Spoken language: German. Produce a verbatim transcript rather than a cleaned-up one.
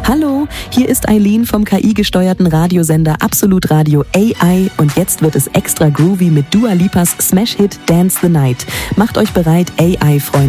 Hallo, hier ist Eileen vom K I-gesteuerten Radiosender Absolut Radio A I und jetzt wird es extra groovy mit Dua Lipas Smash-Hit Dance the Night. Macht euch bereit, A I-Freunde.